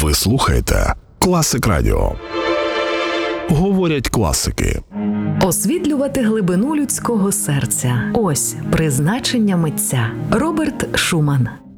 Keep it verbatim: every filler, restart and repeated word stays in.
Ви слухаєте Класик Радіо. Говорять класики. Освітлювати глибину людського серця. Ось призначення митця. Роберт Шуман.